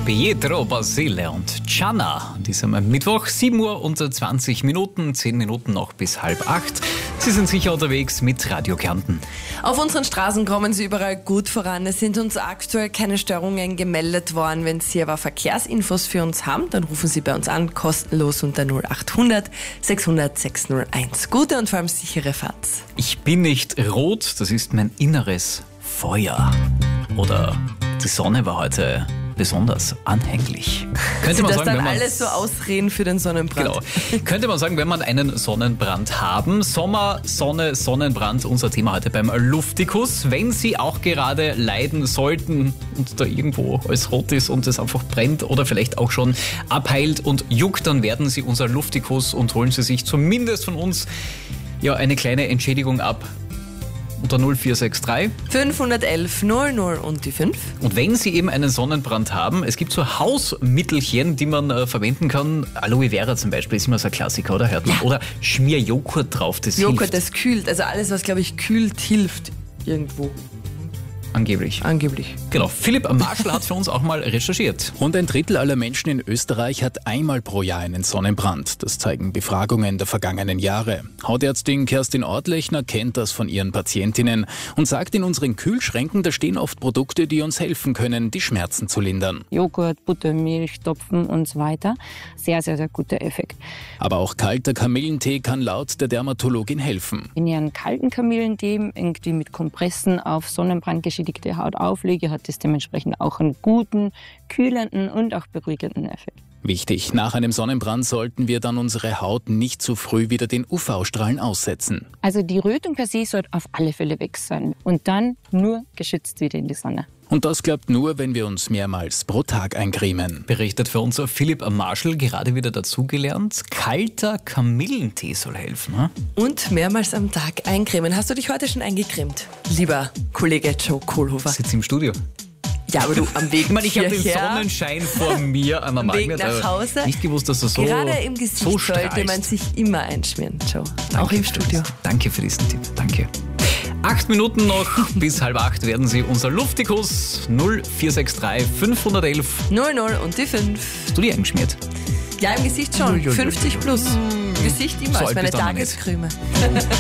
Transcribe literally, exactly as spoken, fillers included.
Pietro Basile und Gianna. An diesem Mittwoch, sieben Uhr und zwanzig Minuten, zehn Minuten noch bis halb acht. Sie sind sicher unterwegs mit Radio Kärnten. Auf unseren Straßen kommen Sie überall gut voran. Es sind uns aktuell keine Störungen gemeldet worden. Wenn Sie aber Verkehrsinfos für uns haben, dann rufen Sie bei uns an, kostenlos unter null acht hundert sechshundert sechshunderteins. Gute und vor allem sichere Fahrt. Ich bin nicht rot, das ist mein inneres Feuer. Oder die Sonne war heute besonders anhänglich. Könnte man das sagen, dann wenn man alles so ausreden für den Sonnenbrand. Genau. Könnte man sagen, wenn man einen Sonnenbrand haben. Sommer, Sonne, Sonnenbrand, unser Thema heute beim Luftikus. Wenn Sie auch gerade leiden sollten und da irgendwo alles rot ist und es einfach brennt oder vielleicht auch schon abheilt und juckt, dann werden Sie unser Luftikus und holen Sie sich zumindest von uns ja eine kleine Entschädigung ab. Unter null vier sechs drei fünfhundertelf null null und die fünf. Und wenn Sie eben einen Sonnenbrand haben, es gibt so Hausmittelchen, die man äh, verwenden kann. Aloe Vera zum Beispiel ist immer so ein Klassiker, oder? Hört man? Ja. Oder schmier Joghurt drauf, das Joghurt, hilft. das kühlt. Also alles, was, glaube ich, kühlt, hilft irgendwo. Angeblich. Angeblich. Genau. Philipp Marschall hat für uns auch mal recherchiert. Rund ein Drittel aller Menschen in Österreich hat einmal pro Jahr einen Sonnenbrand. Das zeigen Befragungen der vergangenen Jahre. Hautärztin Kerstin Ortlechner kennt das von ihren Patientinnen und sagt, in unseren Kühlschränken, da stehen oft Produkte, die uns helfen können, die Schmerzen zu lindern. Joghurt, Buttermilch, Topfen und so weiter. Sehr, sehr, sehr guter Effekt. Aber auch kalter Kamillentee kann laut der Dermatologin helfen. Wenn ihr einen kalten Kamillentee irgendwie mit Kompressen auf Sonnenbrand geschädigte Haut auflege, hat es dementsprechend auch einen guten, kühlenden und auch beruhigenden Effekt. Wichtig, nach einem Sonnenbrand sollten wir dann unsere Haut nicht zu früh wieder den U V-Strahlen aussetzen. Also die Rötung per se sollte auf alle Fälle weg sein und dann nur geschützt wieder in die Sonne. Und das klappt nur, wenn wir uns mehrmals pro Tag eincremen. Berichtet für uns Philipp Marschall, gerade wieder dazugelernt. Kalter Kamillentee soll helfen. Hm? Und mehrmals am Tag eincremen. Hast du dich heute schon eingecremt, lieber Kollege Joe Kohlhofer? Sitzt im Studio. Ja, aber du am Weg Ich meine, ich habe den hierher, Sonnenschein vor mir. Am am Weg Magnet, nach Hause. Nicht gewusst, dass du so Gerade im Gesicht so sollte strahlst. man sich immer einschmieren, Joe. Danke Auch im für Studio. das. Danke für diesen Tipp. Danke. Acht Minuten noch bis halb acht werden Sie unser Luftikus null vier sechs drei fünfhundertelf. null null und die fünf. Hast du die eingeschmiert? Ja, im Gesicht schon. Ui, ui, ui. fünfzig plus. Gesicht immer So als alt meine bist du noch nicht. Tagescreme.